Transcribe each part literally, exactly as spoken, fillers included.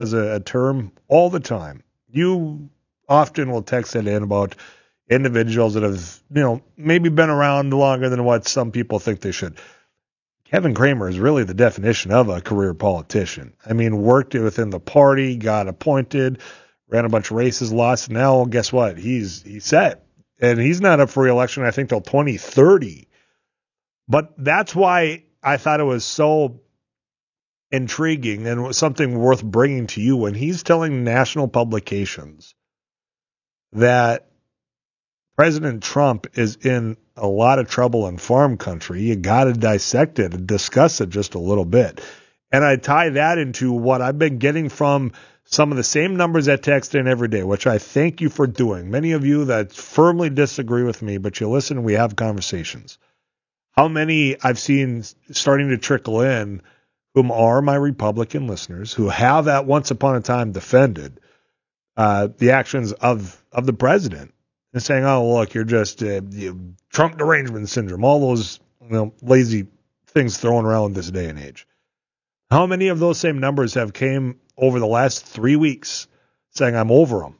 as a, a term all the time. You often will text it in about individuals that have, you know, maybe been around longer than what some people think they should. Kevin Cramer is really the definition of a career politician. I mean, worked within the party, got appointed, ran a bunch of races, lost. Now, guess what? He's he's set. And he's not up for re-election, I think, till twenty thirty. But that's why I thought it was so intriguing and was something worth bringing to you when he's telling national publications that President Trump is in a lot of trouble in farm country. You got to dissect it and discuss it just a little bit. And I tie that into what I've been getting from some of the same numbers that text in every day, which I thank you for doing. Many of you that firmly disagree with me, but you listen and we have conversations. How many I've seen starting to trickle in whom are my Republican listeners who have at once upon a time defended uh, the actions of, of the president and saying, oh, look, you're just uh, you, Trump derangement syndrome, all those you know, lazy things thrown around this day and age. How many of those same numbers have came over the last three weeks saying I'm over them?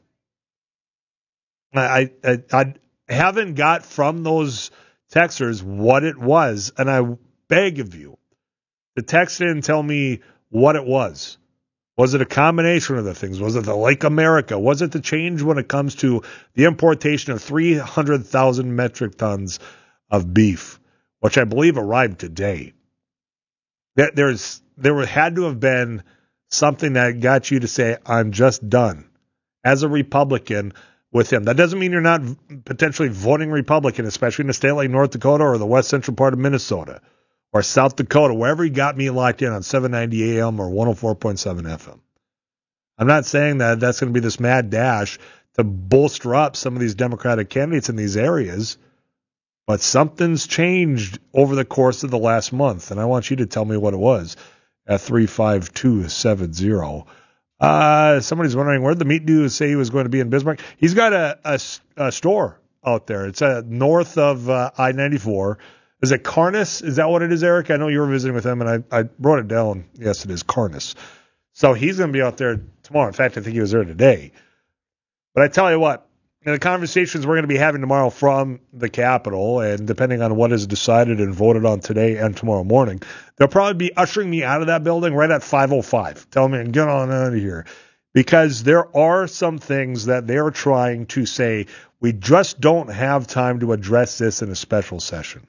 I, I, I haven't got from those texters what it was, and I beg of you to text in and tell me what it was. Was it a combination of the things? Was it the Lake America? Was it the change when it comes to the importation of three hundred thousand metric tons of beef, which I believe arrived today? There's There had to have been something that got you to say, I'm just done as a Republican with him. That doesn't mean you're not potentially voting Republican, especially in a state like North Dakota or the west central part of Minnesota or South Dakota, wherever he got me locked in on seven ninety A M or one oh four point seven F M. I'm not saying that that's going to be this mad dash to bolster up some of these Democratic candidates in these areas, but something's changed over the course of the last month, and I want you to tell me what it was at three five two seven zero. Uh, somebody's wondering, where did the meat dude say he was going to be in Bismarck? He's got a, a, a store out there. It's uh, north of uh, I ninety-four. Is it Carnus? Is that what it is, Eric? I know you were visiting with him, and I, I wrote it down. Yes, it is Carnus. So he's going to be out there tomorrow. In fact, I think he was there today. But I tell you what, in the conversations we're going to be having tomorrow from the Capitol, and depending on what is decided and voted on today and tomorrow morning, they'll probably be ushering me out of that building right at five oh five, telling me, get on out of here. Because there are some things that they're trying to say, we just don't have time to address this in a special session.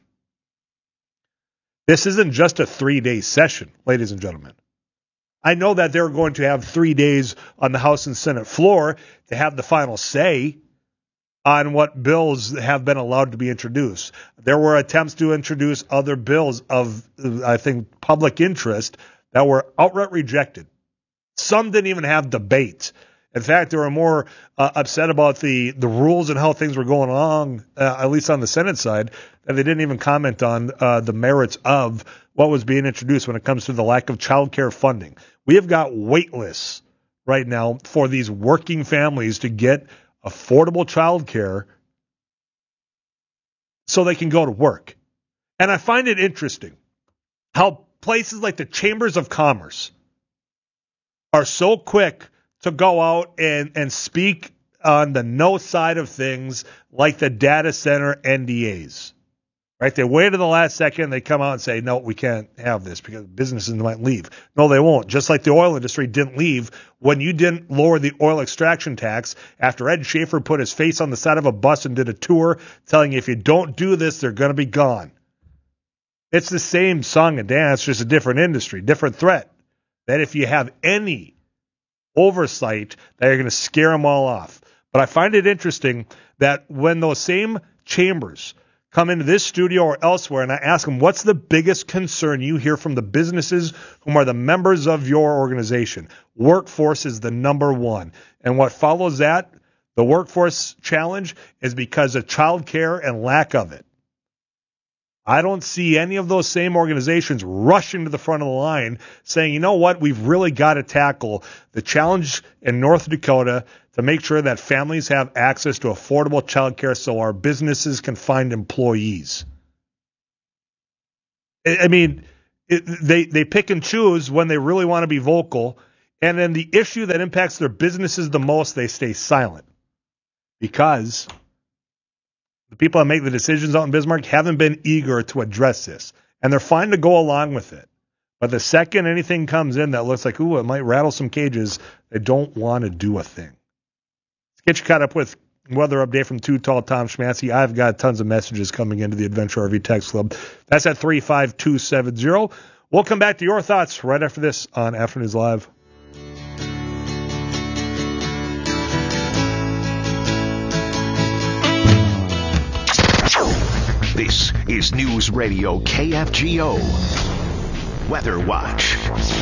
This isn't just a three-day session, ladies and gentlemen. I know that they're going to have three days on the House and Senate floor to have the final say on what bills have been allowed to be introduced. There were attempts to introduce other bills of, I think, public interest that were outright rejected. Some didn't even have debate. In fact, they were more uh, upset about the, the rules and how things were going on, uh, at least on the Senate side, that they didn't even comment on uh, the merits of what was being introduced when it comes to the lack of child care funding. We have got wait lists right now for these working families to get affordable child care so they can go to work. And I find it interesting how places like the Chambers of Commerce are so quick to go out and, and speak on the no side of things like the data center N D As. Right? They wait to the last second, they come out and say, no, we can't have this because businesses might leave. No, they won't. Just like the oil industry didn't leave when you didn't lower the oil extraction tax after Ed Schaefer put his face on the side of a bus and did a tour telling you if you don't do this, they're going to be gone. It's the same song and dance, just a different industry, different threat. That if you have any oversight, that you're going to scare them all off. But I find it interesting that when those same chambers come into this studio or elsewhere, and I ask them, what's the biggest concern you hear from the businesses whom are the members of your organization? Workforce is the number one. And what follows that, the workforce challenge, is because of child care and lack of it. I don't see any of those same organizations rushing to the front of the line saying, you know what, we've really got to tackle the challenge in North Dakota to make sure that families have access to affordable child care so our businesses can find employees. I mean, it, they, they pick and choose when they really want to be vocal And then the issue that impacts their businesses the most, they stay silent. Because the people that make the decisions out in Bismarck haven't been eager to address this. And they're fine to go along with it. But the second anything comes in that looks like, ooh, it might rattle some cages, they don't want to do a thing. Let's get you caught up with weather update from Too Tall Tom Schmatzky. I've got tons of messages coming into the Adventure R V Text Club. That's at three five two seven zero. We'll come back to your thoughts right after this on Afternoons Live. This is News Radio K F G O Weather Watch.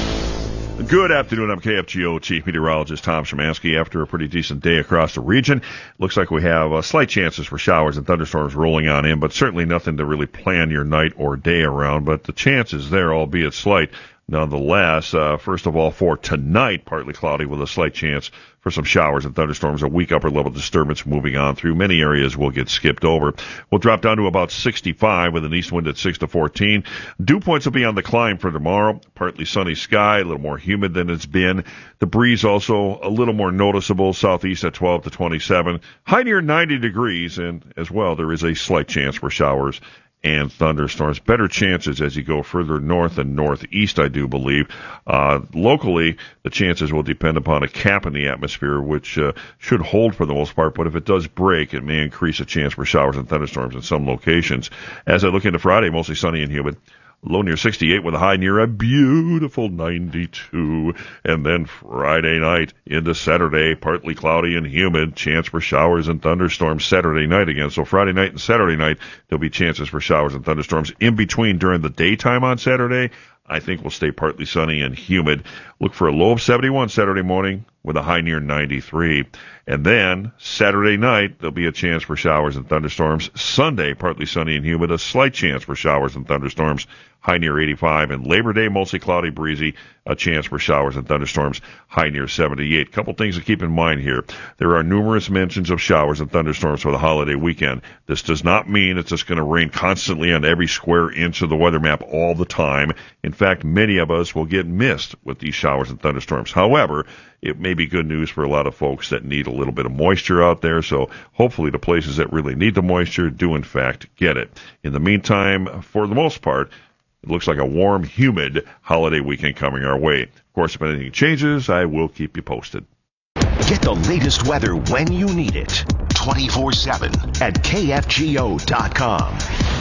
Good afternoon. I'm K F G O Chief Meteorologist Tom Szymanski. After a pretty decent day across the region, looks like we have uh, slight chances for showers and thunderstorms rolling on in, but certainly nothing to really plan your night or day around. But the chances there, albeit slight, nonetheless. Uh, first of all, for tonight, partly cloudy with a slight chance for some showers and thunderstorms. A weak upper level disturbance moving on through. Many areas will get skipped over. We'll drop down to about sixty-five with an east wind at six to fourteen. Dew points will be on the climb for tomorrow. Partly sunny sky, a little more humid than it's been. The breeze also a little more noticeable, southeast at twelve to twenty-seven. High near ninety degrees, and as well, there is a slight chance for showers and thunderstorms. Better chances as you go further north and northeast, I do believe. Uh, locally, the chances will depend upon a cap in the atmosphere, which uh, should hold for the most part, but if it does break, it may increase a chance for showers and thunderstorms in some locations. As I look into Friday, mostly sunny and humid. Low near sixty-eight with a high near a beautiful ninety-two. And then Friday night into Saturday, partly cloudy and humid. Chance for showers and thunderstorms Saturday night again. So Friday night and Saturday night, there'll be chances for showers and thunderstorms. In between during the daytime on Saturday, I think we'll stay partly sunny and humid. Look for a low of seventy-one Saturday morning with a high near ninety-three. And then Saturday night, there'll be a chance for showers and thunderstorms. Sunday, partly sunny and humid, a slight chance for showers and thunderstorms. High near eighty-five, and Labor Day, mostly cloudy, breezy, a chance for showers and thunderstorms, high near seventy-eight. Couple things to keep in mind here. There are numerous mentions of showers and thunderstorms for the holiday weekend. This does not mean it's just going to rain constantly on every square inch of the weather map all the time. In fact, many of us will get missed with these showers and thunderstorms. However, it may be good news for a lot of folks that need a little bit of moisture out there, so hopefully the places that really need the moisture do, in fact, get it. In the meantime, for the most part, it looks like a warm, humid holiday weekend coming our way. Of course, if anything changes, I will keep you posted. Get the latest weather when you need it. twenty-four seven at K F G O dot com.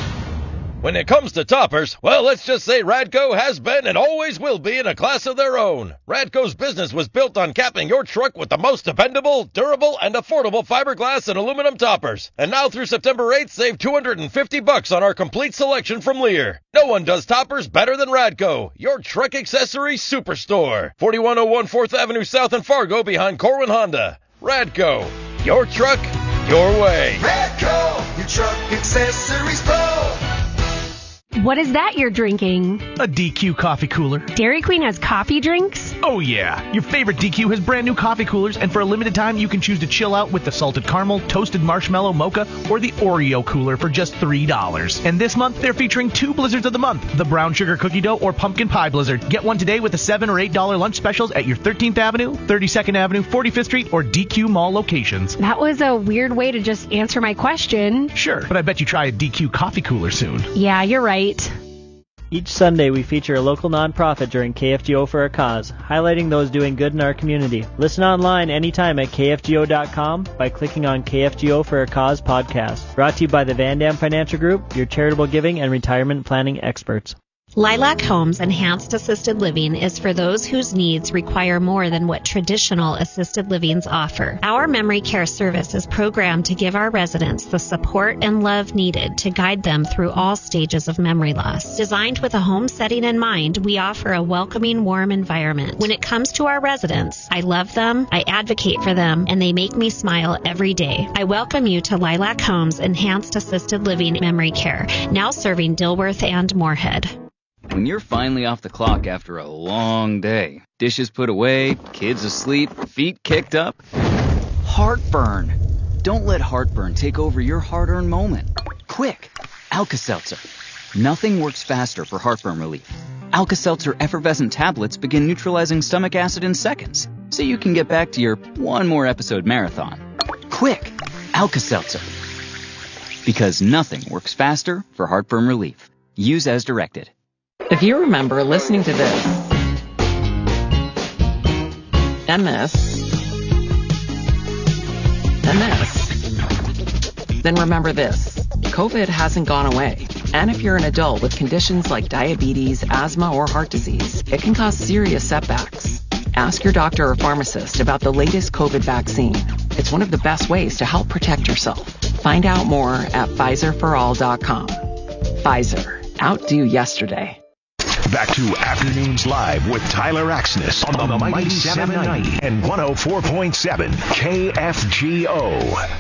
When it comes to toppers, well, let's just say Radco has been and always will be in a class of their own. Radco's business was built on capping your truck with the most dependable, durable, and affordable fiberglass and aluminum toppers. And now through September eighth, save two hundred fifty bucks on our complete selection from Lear. No one does toppers better than Radco, your truck accessory superstore. forty-one oh one fourth Avenue South in Fargo behind Corwin Honda. Radco, your truck, your way. Radco, your truck accessories pro. What is that you're drinking? A D Q coffee cooler. Dairy Queen has coffee drinks? Oh yeah, your favorite D Q has brand new coffee coolers, and for a limited time you can choose to chill out with the salted caramel, toasted marshmallow mocha, or the Oreo cooler for just three dollars. And this month they're featuring two blizzards of the month, the brown sugar cookie dough or pumpkin pie blizzard. Get one today with the seven or eight dollar lunch specials at your thirteenth Avenue, thirty-second Avenue, forty-fifth Street, or D Q Mall locations. That was a weird way to just answer my question. Sure, but I bet you try a D Q coffee cooler soon. Yeah, you're right. Each Sunday, we feature a local nonprofit during K F G O for a Cause, highlighting those doing good in our community. Listen online anytime at K F G O dot com by clicking on K F G O for a Cause podcast. Brought to you by the Van Dam Financial Group, your charitable giving and retirement planning experts. Lilac Homes Enhanced Assisted Living is for those whose needs require more than what traditional assisted livings offer. Our memory care service is programmed to give our residents the support and love needed to guide them through all stages of memory loss. Designed with a home setting in mind, we offer a welcoming, warm environment. When it comes to our residents, I love them, I advocate for them, and they make me smile every day. I welcome you to Lilac Homes Enhanced Assisted Living Memory Care, now serving Dilworth and Moorhead. When you're finally off the clock after a long day, dishes put away, kids asleep, feet kicked up, heartburn. Don't let heartburn take over your hard-earned moment. Quick, Alka-Seltzer. Nothing works faster for heartburn relief. Alka-Seltzer effervescent tablets begin neutralizing stomach acid in seconds, so you can get back to your one more episode marathon. Quick, Alka-Seltzer. Because nothing works faster for heartburn relief. Use as directed. If you remember listening to this, and this, and this, then remember this. COVID hasn't gone away. And if you're an adult with conditions like diabetes, asthma, or heart disease, it can cause serious setbacks. Ask your doctor or pharmacist about the latest COVID vaccine. It's one of the best ways to help protect yourself. Find out more at Pfizer for all dot com. Pfizer. Outdo yesterday. Back to Afternoons Live with Tyler Axness on the, the Mighty seven ninety and one oh four point seven K F G O.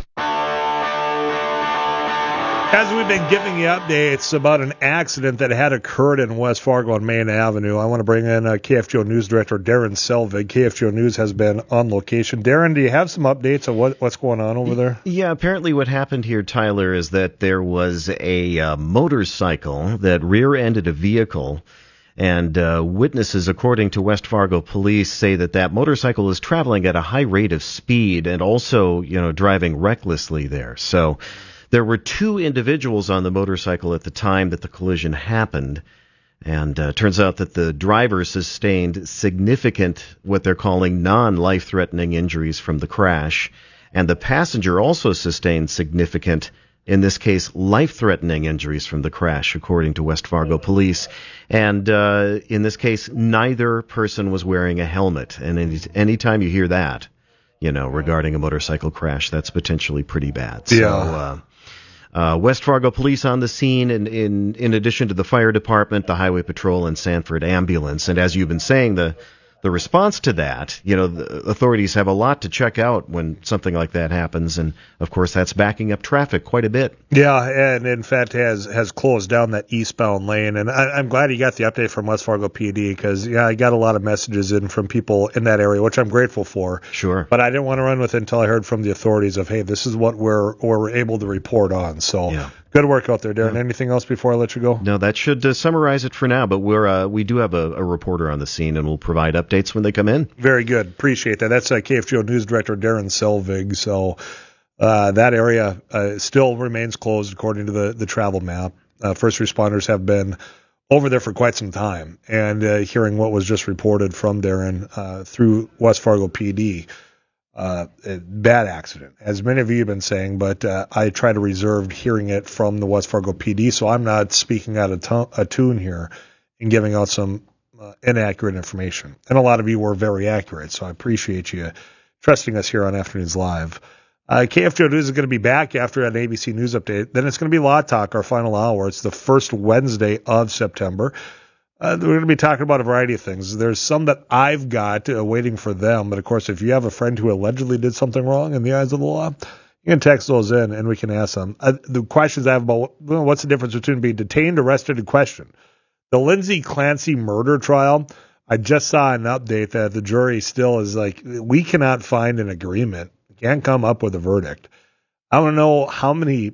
As we've been giving you updates about an accident that had occurred in West Fargo on Main Avenue, I want to bring in uh, K F G O News Director Darren Selvig. K F G O News has been on location. Darren, do you have some updates on what, what's going on over there? Yeah, apparently what happened here, Tyler, is that there was a uh, motorcycle that rear-ended a vehicle, and uh, witnesses, according to West Fargo police, say that that motorcycle was traveling at a high rate of speed and also, you know, driving recklessly there. So there were two individuals on the motorcycle at the time that the collision happened, and uh, turns out that the driver sustained significant, what they're calling non-life-threatening injuries from the crash, and the passenger also sustained significant, in this case, life-threatening injuries from the crash, according to West Fargo police. And uh, in this case, neither person was wearing a helmet, and any anytime you hear that, you know, regarding a motorcycle crash, that's potentially pretty bad. So, yeah. Uh, Uh, West Fargo police on the scene, in, in in addition to the fire department, the highway patrol, and Sanford ambulance. And as you've been saying, the the response to that, you know, the authorities have a lot to check out when something like that happens, and of course that's backing up traffic quite a bit. Yeah, and in fact has has closed down that eastbound lane. And I, I'm glad you got the update from West Fargo P D, because yeah, I got a lot of messages in from people in that area, which I'm grateful for. Sure. But I didn't want to run with it until I heard from the authorities of, hey, this is what we're we're able to report on. So yeah. Good work out there, Darren. Yeah. Anything else before I let you go? No, that should uh, summarize it for now. But we're uh, we do have a, a reporter on the scene, and we'll provide updates when they come in. Very good. Appreciate that. That's uh, K F G O News Director Darren Selvig. So uh, that area uh, still remains closed according to the, the travel map. Uh, first responders have been over there for quite some time, and uh, hearing what was just reported from Darren uh, through West Fargo P D. Uh, bad accident, as many of you have been saying, but uh, I try to reserve hearing it from the West Fargo P D, so I'm not speaking out of t- a tune here and giving out some uh, inaccurate information. And a lot of you were very accurate, so I appreciate you trusting us here on Afternoons Live. Uh, K F G O News is going to be back after an A B C News update. Then it's going to be Law Talk, our final hour. It's the first Wednesday of September. Uh, we're going to be talking about a variety of things. There's some that I've got uh, waiting for them, but of course, if you have a friend who allegedly did something wrong in the eyes of the law, you can text those in and we can ask them. Uh, the questions I have about well, what's the difference between being detained, arrested, and questioned. The Lindsay Clancy murder trial, I just saw an update that the jury still is like, we cannot find an agreement, can't come up with a verdict. I don't know how many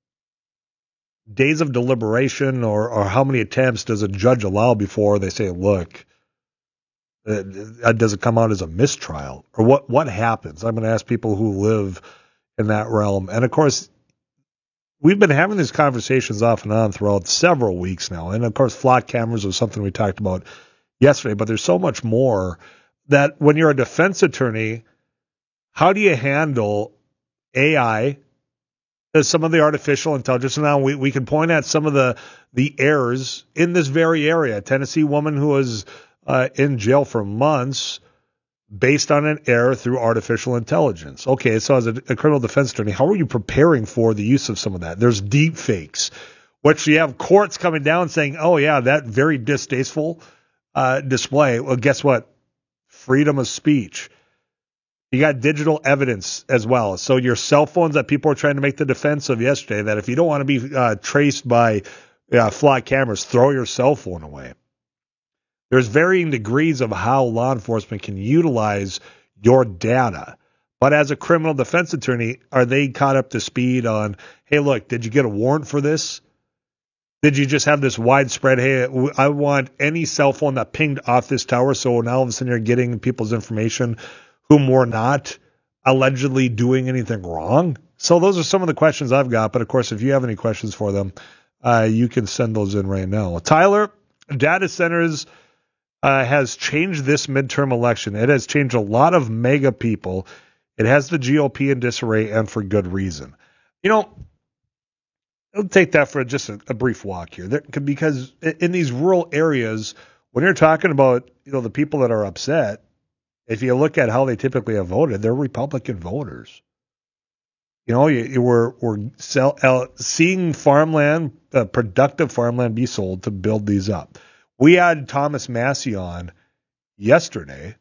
days of deliberation or, or how many attempts does a judge allow before they say, look, uh, does it come out as a mistrial? Or what, what happens? I'm going to ask people who live in that realm. And, of course, we've been having these conversations off and on throughout several weeks now. And, of course, flock cameras was something we talked about yesterday. But there's so much more that when you're a defense attorney, how do you handle A I, some of the artificial intelligence? Now we, we can point at some of the, the errors in this very area. A Tennessee woman who was uh, in jail for months based on an error through artificial intelligence. Okay, so as a, a criminal defense attorney, how are you preparing for the use of some of that? There's deep fakes, which you have courts coming down saying, oh, yeah, that very distasteful uh, display. Well, guess what? Freedom of speech. You got digital evidence as well. So your cell phones that people are trying to make the defense of yesterday, that if you don't want to be uh, traced by uh, flock cameras, throw your cell phone away. There's varying degrees of how law enforcement can utilize your data. But as a criminal defense attorney, are they caught up to speed on, hey, look, did you get a warrant for this? Did you just have this widespread, hey, I want any cell phone that pinged off this tower, so now all of a sudden you're getting people's information whom were not allegedly doing anything wrong? So those are some of the questions I've got, but of course, if you have any questions for them, uh, you can send those in right now. Tyler, data centers uh, has changed this midterm election. It has changed a lot of mega people. It has the G O P in disarray, and for good reason. You know, I'll take that for just a, a brief walk here, there, because in these rural areas, when you're talking about, you know, the people that are upset, if you look at how they typically have voted, they're Republican voters. You know, you, you were we're sell, uh, seeing farmland, uh, productive farmland, be sold to build these up. We had Thomas Massey on yesterday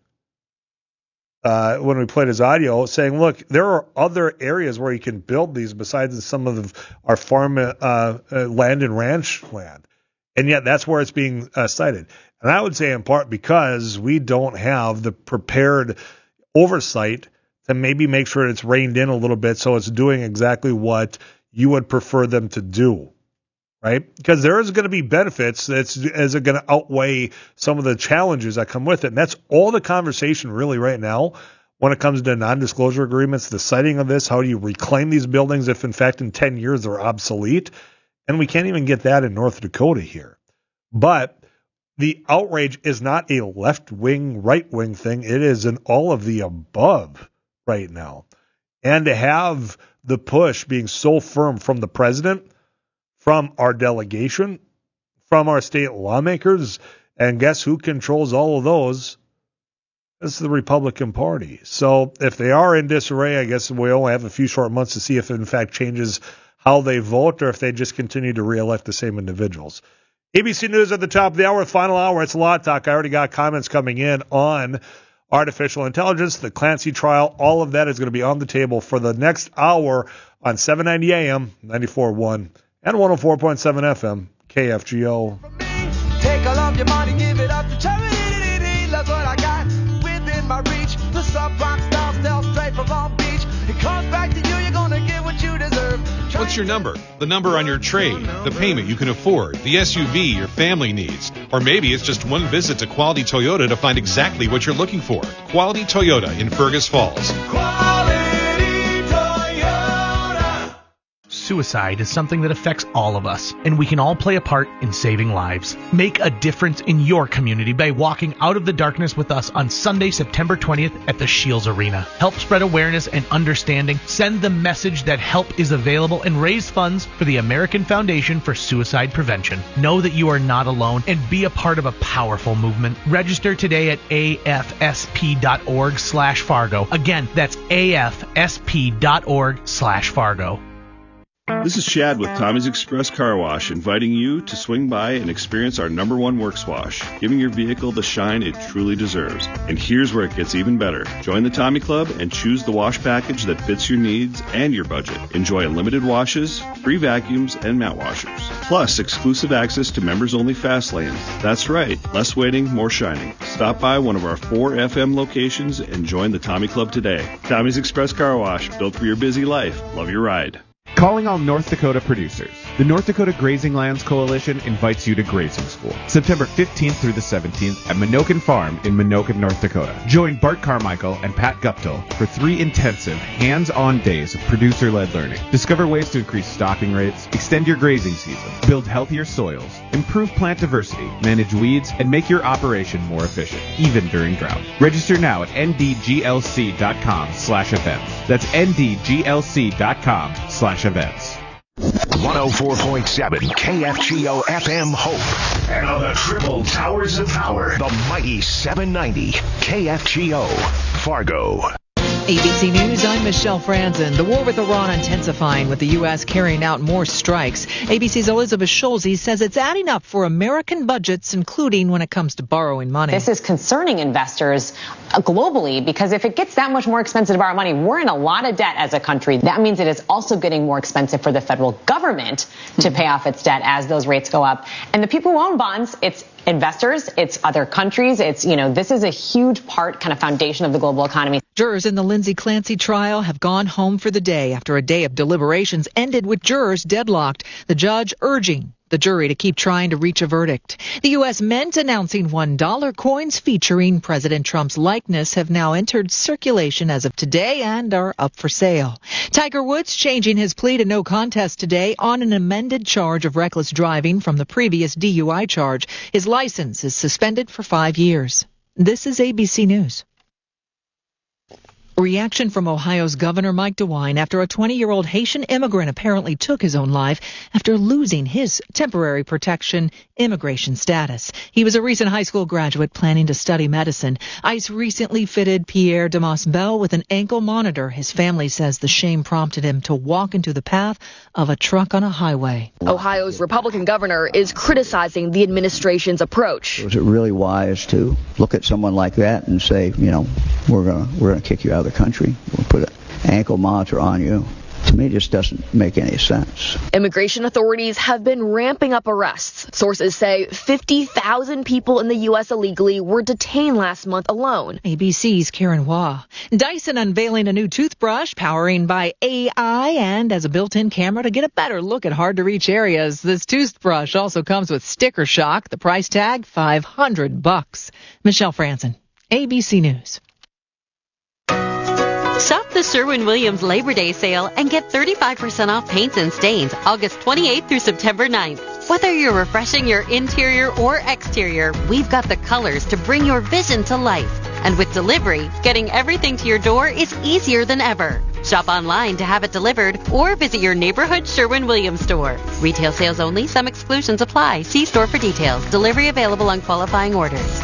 uh, when we played his audio, saying, "Look, there are other areas where you can build these besides some of the, our farm uh, uh, land and ranch land, and yet that's where it's being uh, cited." And I would say in part because we don't have the prepared oversight to maybe make sure it's reined in a little bit so it's doing exactly what you would prefer them to do, right? Because there is going to be benefits that's is it going to outweigh some of the challenges that come with it. And that's all the conversation really right now when it comes to non-disclosure agreements, the citing of this, how do you reclaim these buildings if in fact in ten years they're obsolete? And we can't even get that in North Dakota here. But the outrage is not a left-wing, right-wing thing. It is an all of the above right now. And to have the push being so firm from the president, from our delegation, from our state lawmakers, and guess who controls all of those? It's the Republican Party. So if they are in disarray, I guess we only have a few short months to see if it in fact changes how they vote or if they just continue to reelect the same individuals. A B C News at the top of the hour, final hour. It's a lot of talk. I already got comments coming in on artificial intelligence, the Clancy trial. All of that is going to be on the table for the next hour on seven ninety A M, ninety-four point one, and one oh four point seven F M, K F G O. Take all of your money, give it up to charity. That's what I got within my reach. The sub-rock style, stealth straight from Long Beach. It comes back to you, you're going to get what you deserve. What's your number? The number on your trade, the payment you can afford, the S U V your family needs. Or maybe it's just one visit to Quality Toyota to find exactly what you're looking for. Quality Toyota in Fergus Falls. Suicide is something that affects all of us, and we can all play a part in saving lives. Make a difference in your community by walking out of the darkness with us on Sunday, September twentieth at the Shields Arena. Help spread awareness and understanding, send the message that help is available, and raise funds for the American Foundation for Suicide Prevention. Know that you are not alone and be a part of a powerful movement. Register today at A F S P dot org slash Fargo. Again, that's A F S P dot org slash Fargo. This is Chad with Tommy's Express Car Wash, inviting you to swing by and experience our number one works wash, giving your vehicle the shine it truly deserves. And here's where it gets even better. Join the Tommy Club and choose the wash package that fits your needs and your budget. Enjoy unlimited washes, free vacuums, and mat washers. Plus, exclusive access to members-only fast lanes. That's right, less waiting, more shining. Stop by one of our four F M locations and join the Tommy Club today. Tommy's Express Car Wash, built for your busy life. Love your ride. Calling all North Dakota producers. The North Dakota Grazing Lands Coalition invites you to grazing school, September fifteenth through the seventeenth at Minokan Farm in Minokan, North Dakota. Join Bart Carmichael and Pat Guptill for three intensive, hands-on days of producer-led learning. Discover ways to increase stocking rates, extend your grazing season, build healthier soils, improve plant diversity, manage weeds, and make your operation more efficient, even during drought. Register now at N D G L C dot com slash events. That's N D G L C dot com slash events. one oh four point seven K F G O F M Hope. And on the triple towers of power, the mighty seven ninety K F G O Fargo. A B C News, I'm Michelle Franzen. The war with Iran intensifying with the U S carrying out more strikes. A B C's Elizabeth Schulze says it's adding up for American budgets, including when it comes to borrowing money. This is concerning investors globally because if it gets that much more expensive to borrow money, we're in a lot of debt as a country. That means it is also getting more expensive for the federal government to pay off its debt as those rates go up. And the people who own bonds, it's investors, it's other countries, it's, you know, this is a huge part, kind of foundation of the global economy. Jurors in the Lindsay Clancy trial have gone home for the day after a day of deliberations ended with jurors deadlocked. The judge urging the jury to keep trying to reach a verdict. The U S Mint announcing one dollar coins featuring President Trump's likeness have now entered circulation as of today and are up for sale. Tiger Woods changing his plea to no contest today on an amended charge of reckless driving from the previous D U I charge. His license is suspended for five years. This is A B C News. Reaction from Ohio's Governor Mike DeWine after a twenty-year-old Haitian immigrant apparently took his own life after losing his temporary protection immigration status. He was a recent high school graduate planning to study medicine. ICE recently fitted Pierre Demas Bell with an ankle monitor. His family says the shame prompted him to walk into the path of a truck on a highway. Ohio's Republican governor is criticizing the administration's approach. Was it really wise to look at someone like that and say, you know, we're gonna we're gonna kick you out of the country, we'll put an ankle monitor on you? To me, it just doesn't make any sense. Immigration authorities have been ramping up arrests. Sources say fifty thousand people in the U S illegally were detained last month alone. A B C's Karen Waugh. Dyson unveiling a new toothbrush powering by A I and as a built-in camera to get a better look at hard-to-reach areas. This toothbrush also comes with sticker shock. The price tag, five hundred bucks. Michelle Franzen, A B C News. Shop the Sherwin-Williams Labor Day sale and get thirty-five percent off paints and stains August twenty-eighth through September ninth. Whether you're refreshing your interior or exterior, we've got the colors to bring your vision to life. And with delivery, getting everything to your door is easier than ever. Shop online to have it delivered or visit your neighborhood Sherwin-Williams store. Retail sales only. Some exclusions apply. See store for details. Delivery available on qualifying orders.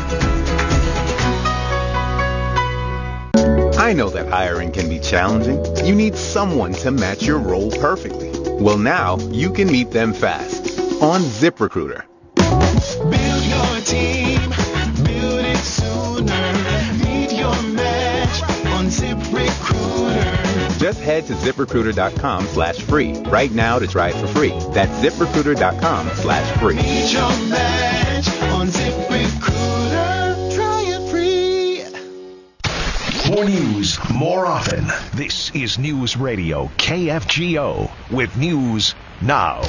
I know that hiring can be challenging. You need someone to match your role perfectly. Well, now you can meet them fast on ZipRecruiter. Build your team, build it sooner. Meet your match on ZipRecruiter. Just head to ZipRecruiter.com slash free right now to try it for free. That's ZipRecruiter.com slash free. Meet your match on ZipRecruiter. Try it free. More news, more often. This is News Radio K F G O with News Now.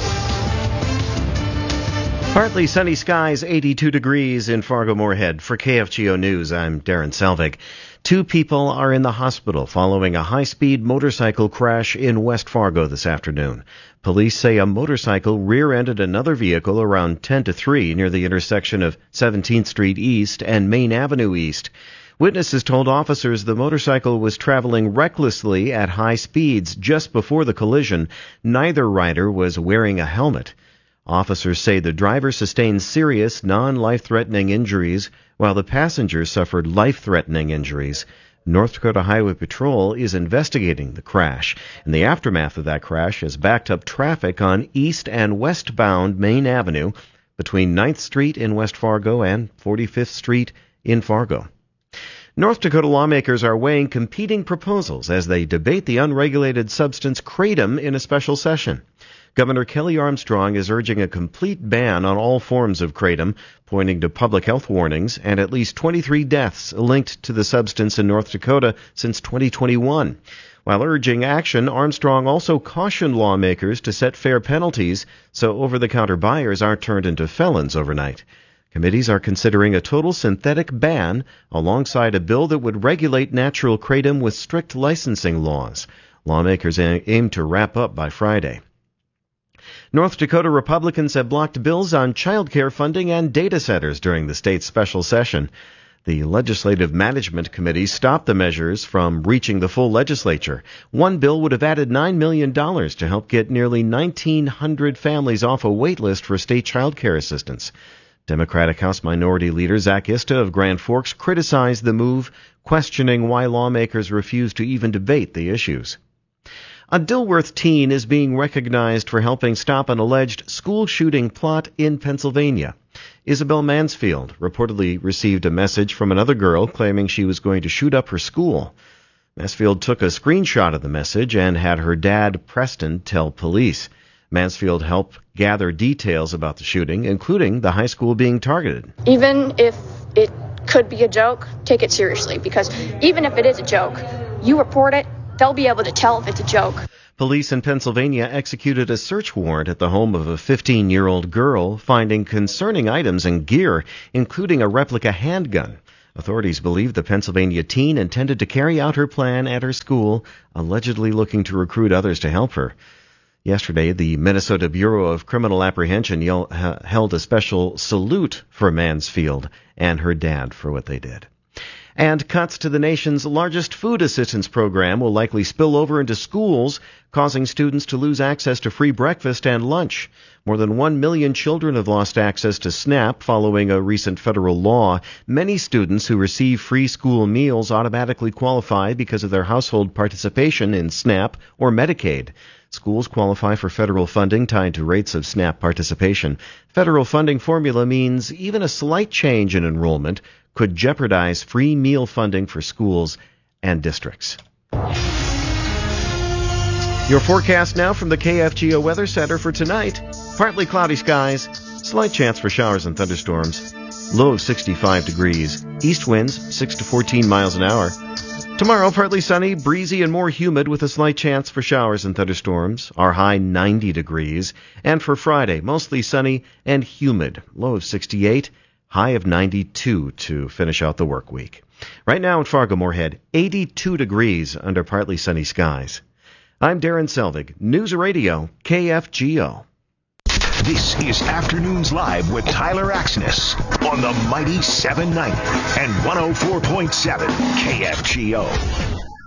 Partly sunny skies, eighty-two degrees in Fargo-Moorhead. For K F G O News, I'm Darren Selvig. Two people are in the hospital following a high-speed motorcycle crash in West Fargo this afternoon. Police say a motorcycle rear-ended another vehicle around ten to three near the intersection of seventeenth Street East and Main Avenue East. Witnesses told officers the motorcycle was traveling recklessly at high speeds just before the collision. Neither rider was wearing a helmet. Officers say the driver sustained serious, non-life-threatening injuries, while the passenger suffered life-threatening injuries. North Dakota Highway Patrol is investigating the crash, and the aftermath of that crash has backed up traffic on east and westbound Main Avenue between ninth Street in West Fargo and forty-fifth Street in Fargo. North Dakota lawmakers are weighing competing proposals as they debate the unregulated substance kratom in a special session. Governor Kelly Armstrong is urging a complete ban on all forms of kratom, pointing to public health warnings and at least twenty-three deaths linked to the substance in North Dakota since twenty twenty-one. While urging action, Armstrong also cautioned lawmakers to set fair penalties so over-the-counter buyers aren't turned into felons overnight. Committees are considering a total synthetic ban alongside a bill that would regulate natural kratom with strict licensing laws. Lawmakers aim to wrap up by Friday. North Dakota Republicans have blocked bills on child care funding and data centers during the state's special session. The Legislative Management Committee stopped the measures from reaching the full legislature. One bill would have added nine million dollars to help get nearly nineteen hundred families off a wait list for state child care assistance. Democratic House Minority Leader Zach Ista of Grand Forks criticized the move, questioning why lawmakers refuse to even debate the issues. A Dilworth teen is being recognized for helping stop an alleged school shooting plot in Pennsylvania. Isabel Mansfield reportedly received a message from another girl claiming she was going to shoot up her school. Mansfield took a screenshot of the message and had her dad, Preston, tell police. Mansfield helped gather details about the shooting, including the high school being targeted. Even if it could be a joke, take it seriously, because even if it is a joke, you report it, they'll be able to tell if it's a joke. Police in Pennsylvania executed a search warrant at the home of a fifteen-year-old girl, finding concerning items and gear, including a replica handgun. Authorities believe the Pennsylvania teen intended to carry out her plan at her school, allegedly looking to recruit others to help her. Yesterday, the Minnesota Bureau of Criminal Apprehension held a special salute for Mansfield and her dad for what they did. And cuts to the nation's largest food assistance program will likely spill over into schools, causing students to lose access to free breakfast and lunch. More than one million children have lost access to SNAP following a recent federal law. Many students who receive free school meals automatically qualify because of their household participation in SNAP or Medicaid. Schools qualify for federal funding tied to rates of SNAP participation. Federal funding formula means even a slight change in enrollment could jeopardize free meal funding for schools and districts. Your forecast now from the K F G O Weather Center for tonight. Partly cloudy skies, slight chance for showers and thunderstorms. Low of sixty-five degrees. East winds six to fourteen miles an hour. Tomorrow, partly sunny, breezy, and more humid with a slight chance for showers and thunderstorms. Our high ninety degrees. And for Friday, mostly sunny and humid. Low of sixty-eight. High of ninety-two to finish out the work week. Right now in Fargo-Moorhead, eighty-two degrees under partly sunny skies. I'm Darren Selvig, News Radio, K F G O. This is Afternoons Live with Tyler Axness on the Mighty seven ninety and one oh four point seven K F G O.